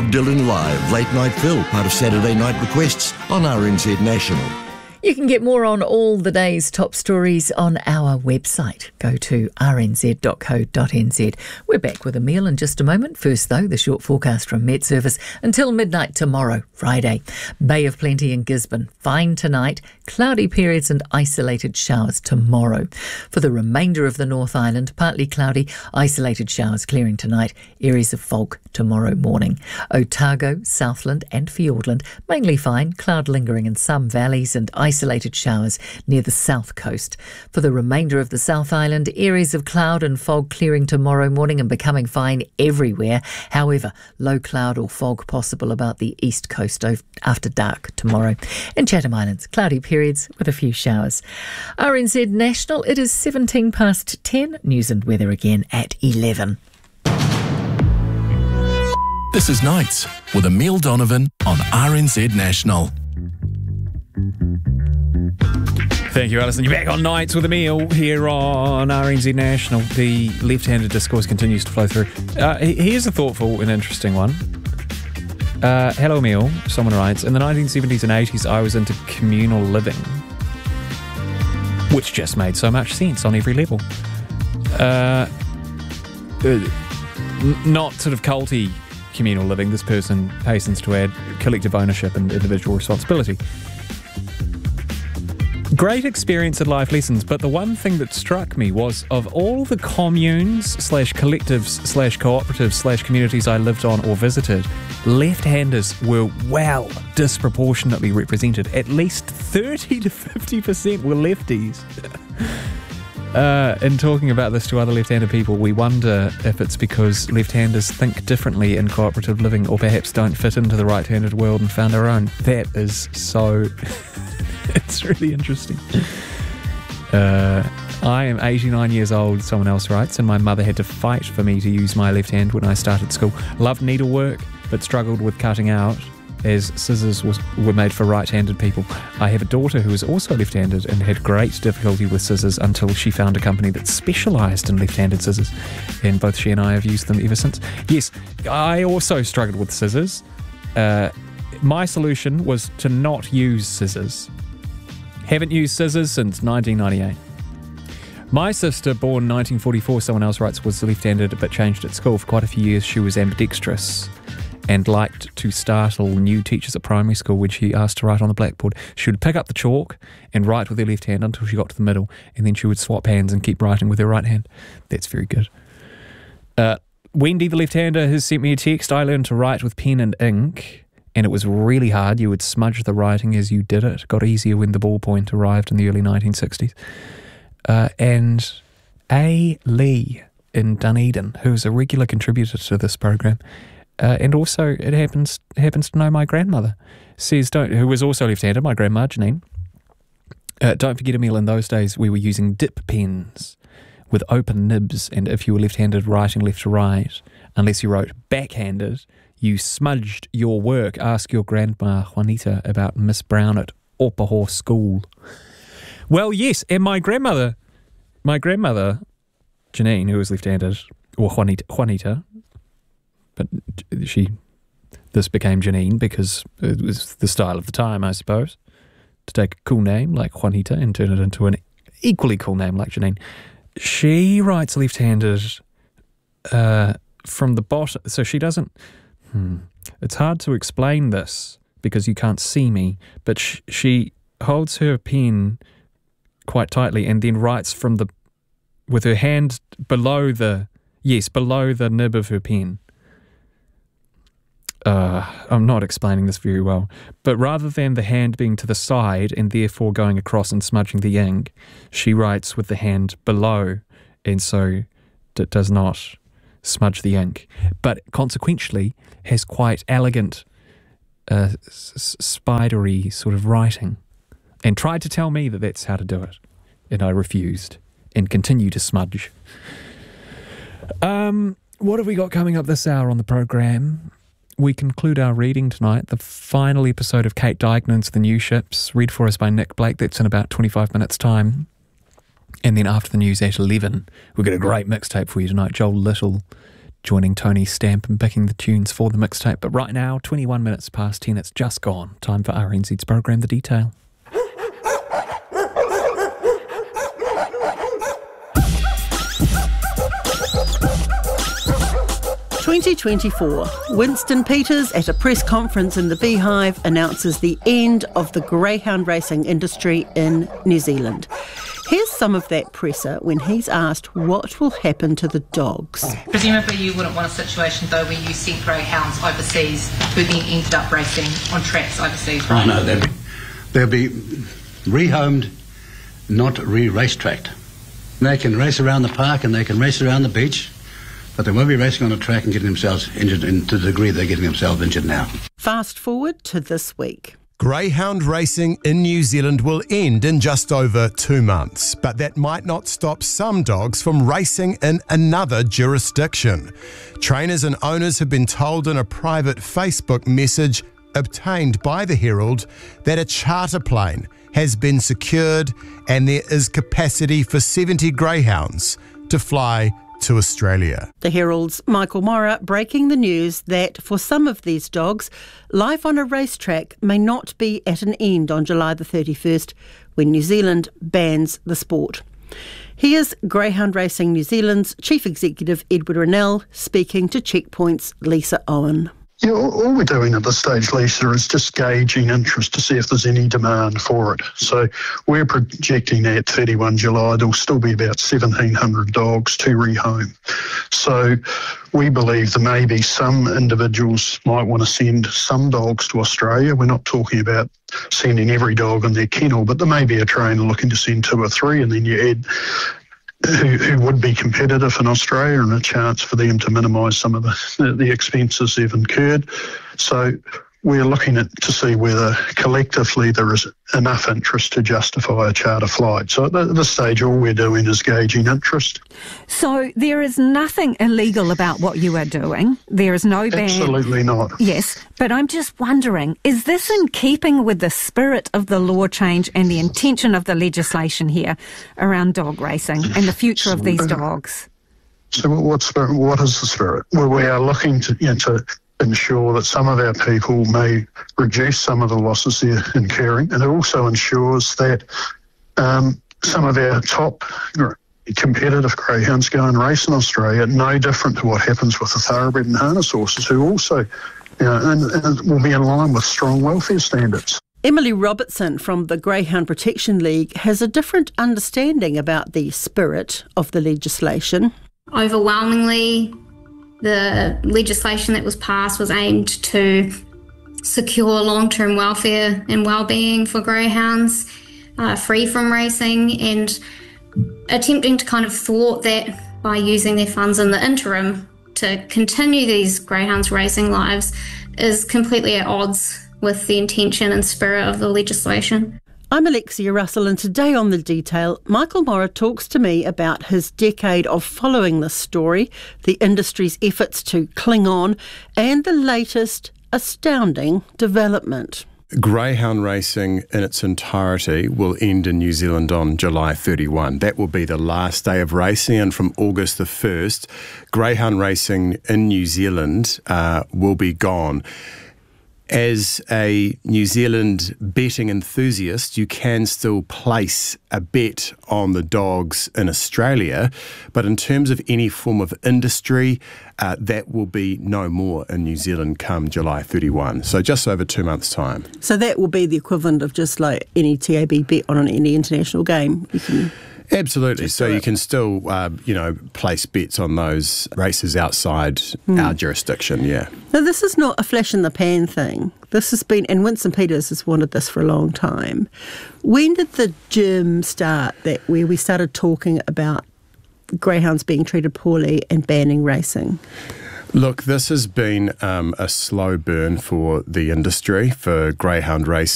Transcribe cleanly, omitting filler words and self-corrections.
Bob Dylan Live, Late Night Phil, part of Saturday Night Requests on RNZ National. You can get more on all the day's top stories on our website. Go to rnz.co.nz. We're back with Emile in just a moment. First, though, the short forecast from Met Service until midnight tomorrow, Friday. Bay of Plenty in Gisborne. Fine tonight. Cloudy periods and isolated showers tomorrow. For the remainder of the North Island, partly cloudy, isolated showers clearing tonight. Areas of fog tomorrow morning. Otago, Southland and Fiordland, mainly fine. Cloud lingering in some valleys and isolated showers near the south coast. For the remainder of the South Island, areas of cloud and fog clearing tomorrow morning and becoming fine everywhere. However, low cloud or fog possible about the east coast after dark tomorrow. In Chatham Islands, cloudy periods with a few showers. RNZ National, it is 17 past 10. News and weather again at 11. This is Nights with Emile Donovan on RNZ National. Thank you, Alison. You're back on Nights with Emile here on RNZ National. The left-handed discourse continues to flow through. Here's a thoughtful and interesting one. Hello, Emile. Someone writes, in the 1970s and 80s, I was into communal living, which just made so much sense on every level. Not sort of culty communal living. This person hastens to add collective ownership and individual responsibility. Great experience and life lessons, but the one thing that struck me was of all the communes / collectives / cooperatives / communities I lived on or visited, left-handers were well disproportionately represented. At least 30 to 50% were lefties. In talking about this to other left-handed people, we wonder if it's because left-handers think differently in cooperative living or perhaps don't fit into the right-handed world and found their own. That is so... It's really interesting. I am 89 years old, someone else writes, and my mother had to fight for me to use my left hand when I started school. Loved needlework, but struggled with cutting out, as scissors were made for right-handed people. I have a daughter who is also left-handed and had great difficulty with scissors until she found a company that specialised in left-handed scissors, and both she and I have used them ever since. Yes, I also struggled with scissors. My solution was to not use scissors. Haven't used scissors since 1998. My sister, born 1944, someone else writes, was left-handed but changed at school. For quite a few years she was ambidextrous and liked to startle new teachers at primary school when she asked to write on the blackboard. She would pick up the chalk and write with her left hand until she got to the middle, and then she would swap hands and keep writing with her right hand. That's very good. Wendy, the left-hander, has sent me a text. I learned to write with pen and ink, and it was really hard. You would smudge the writing as you did it. It got easier when the ballpoint arrived in the early 1960s. And A. Lee in Dunedin, who's a regular contributor to this program, and also it happens to know my grandmother, says, who was also left-handed, my grandma, Janine. Don't forget, Emile, in those days we were using dip pens with open nibs, and if you were left-handed writing left to right, unless you wrote backhanded, you smudged your work. Ask your grandma, Juanita, about Miss Brown at Opaho School. Well, yes, and my grandmother, Janine, who was left-handed, or Juanita, but this became Janine because it was the style of the time, I suppose, to take a cool name like Juanita and turn it into an equally cool name like Janine. She writes left-handed from the bottom, so she doesn't... It's hard to explain this because you can't see me, but she holds her pen quite tightly and then writes with her hand below the nib of her pen. I'm not explaining this very well, but rather than the hand being to the side and therefore going across and smudging the ink, she writes with the hand below, and so it does not smudge the ink, but consequentially has quite elegant, spidery sort of writing, and tried to tell me that that's how to do it, and I refused and continue to smudge. What have we got coming up this hour on the program? We conclude our reading tonight, the final episode of Kate Dignan's The New Ships, read for us by Nick Blake. That's in about 25 minutes' time. And then after the news at 11, we've got a great mixtape for you tonight. Joel Little joining Tony Stamp and picking the tunes for the mixtape. But right now, 21 minutes past 10, it's just gone. Time for RNZ's program, The Detail. (2024) Winston Peters at a press conference in the Beehive announces the end of the greyhound racing industry in New Zealand. Here's some of that presser when he's asked what will happen to the dogs. Presumably you wouldn't want a situation though where you sent greyhounds overseas who then ended up racing on tracks overseas, right? Oh no, they'll be rehomed, not re-racetracked. They can race around the park and they can race around the beach, but they won't be racing on a track and getting themselves injured to the degree they're getting themselves injured now. Fast forward to this week. Greyhound racing in New Zealand will end in just over 2 months, but that might not stop some dogs from racing in another jurisdiction. Trainers and owners have been told in a private Facebook message obtained by the Herald that a charter plane has been secured and there is capacity for 70 greyhounds to fly to Australia. The Herald's Michael Morra breaking the news that for some of these dogs, life on a racetrack may not be at an end on July the 31st when New Zealand bans the sport. Here's Greyhound Racing New Zealand's Chief Executive Edward Rennell speaking to Checkpoint's Lisa Owen. Yeah, all we're doing at this stage, Lisa, is just gauging interest to see if there's any demand for it. So we're projecting at 31 July there'll still be about 1,700 dogs to rehome. So we believe there may be some individuals might want to send some dogs to Australia. We're not talking about sending every dog in their kennel, but there may be a trainer looking to send 2 or 3, and then you add who would be competitive in Australia and a chance for them to minimise some of the expenses they've incurred. So we're looking to see whether collectively there is enough interest to justify a charter flight. So at this stage, all we're doing is gauging interest. So there is nothing illegal about what you are doing. There is no ban. Absolutely not. Yes, but I'm just wondering, is this in keeping with the spirit of the law change and the intention of the legislation here around dog racing and the future of these dogs? So what is the spirit? Well, we are looking to ensure that some of our people may reduce some of the losses they're incurring, and it also ensures that some of our top competitive greyhounds go and race in Australia, no different to what happens with the thoroughbred and harness horses, who also and will be in line with strong welfare standards. Emily Robertson from the Greyhound Protection League has a different understanding about the spirit of the legislation. Overwhelmingly, the legislation that was passed was aimed to secure long-term welfare and well-being for greyhounds, free from racing, and attempting to kind of thwart that by using their funds in the interim to continue these greyhounds' racing lives is completely at odds with the intention and spirit of the legislation. I'm Alexia Russell, and today on The Detail, Michael Morra talks to me about his decade of following this story, the industry's efforts to cling on, and the latest astounding development. Greyhound racing in its entirety will end in New Zealand on July 31. That will be the last day of racing, and from August the 1st, greyhound racing in New Zealand will be gone. As a New Zealand betting enthusiast, you can still place a bet on the dogs in Australia, but in terms of any form of industry, that will be no more in New Zealand come July 31, so just over 2 months' time. So that will be the equivalent of just like any TAB bet on any international game. You can Absolutely. So you can still, place bets on those races outside our jurisdiction, yeah. Now, this is not a flash in the pan thing. This has been, and Winston Peters has wanted this for a long time. When did the germ start where we started talking about greyhounds being treated poorly and banning racing? Look, this has been a slow burn for the industry, for greyhound racing.